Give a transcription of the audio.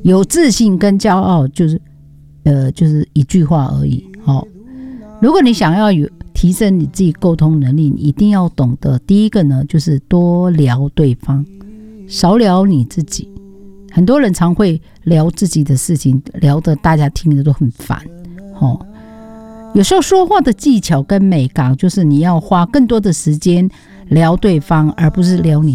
有自信跟骄傲就是一句话而已。如果你想要提升你自己沟通能力，你一定要懂得第一个呢，就是多聊对方，少聊你自己。很多人常会聊自己的事情，聊得大家听着都很烦。有时候说话的技巧跟美感，就是你要花更多的时间聊对方，而不是聊你